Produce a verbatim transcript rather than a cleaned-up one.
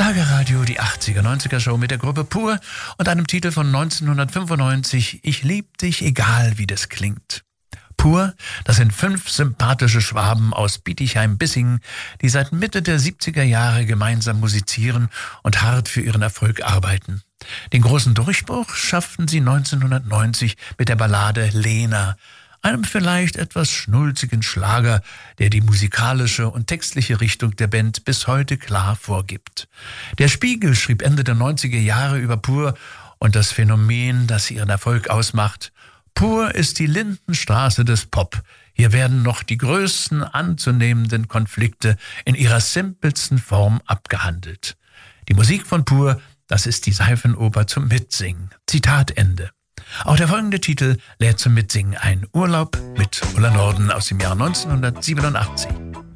Schlagerradio, die achtziger-neunziger-Show mit der Gruppe Pur und einem Titel von neunzehnhundertfünfundneunzig, Ich lieb dich, egal wie das klingt. Pur, das sind fünf sympathische Schwaben aus Bietigheim-Bissingen, die seit Mitte der siebziger Jahre gemeinsam musizieren und hart für ihren Erfolg arbeiten. Den großen Durchbruch schafften sie neunzehnhundertneunzig mit der Ballade Lena, einem vielleicht etwas schnulzigen Schlager, der die musikalische und textliche Richtung der Band bis heute klar vorgibt. Der Spiegel schrieb Ende der neunziger Jahre über Pur und das Phänomen, das ihren Erfolg ausmacht: Pur ist die Lindenstraße des Pop. Hier werden noch die größten anzunehmenden Konflikte in ihrer simpelsten Form abgehandelt. Die Musik von Pur, das ist die Seifenoper zum Mitsingen. Zitat Ende. Auch der folgende Titel lädt zum Mitsingen ein. Urlaub mit Ulla Norden aus dem Jahr neunzehnhundertsiebenundachtzig.